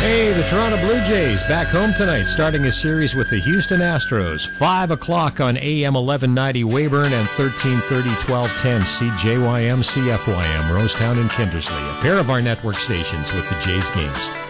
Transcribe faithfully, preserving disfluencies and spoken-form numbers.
Hey, the Toronto Blue Jays back home tonight, starting a series with the Houston Astros. five o'clock on A M eleven ninety Weyburn and thirteen thirty, twelve ten C J Y M, C F Y M, Rosetown and Kindersley. A pair of our network stations with the Jays games.